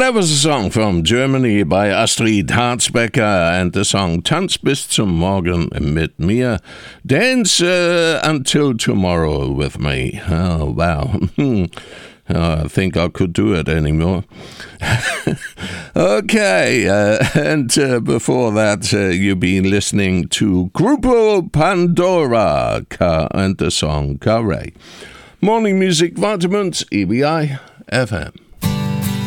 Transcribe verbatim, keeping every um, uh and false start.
that was a song from Germany by Astrid Harzbecker and the song Tanz bis zum Morgen mit mir. Dance uh, until tomorrow with me. Oh, wow. I think I could do it anymore. Okay, uh, and uh, before that, uh, you've been listening to Grupo Pandora and the song Carre. Morning Music Vitamins, E B I F M.